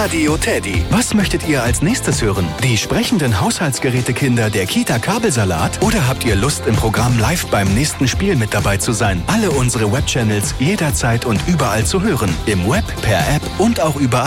Radio Teddy. Was möchtet ihr als nächstes hören? Die sprechenden Haushaltsgerätekinder der Kita Kabelsalat? Oder habt ihr Lust, im Programm live beim nächsten Spiel mit dabei zu sein? Alle unsere Webchannels jederzeit und überall zu hören. Im Web, per App und auch überall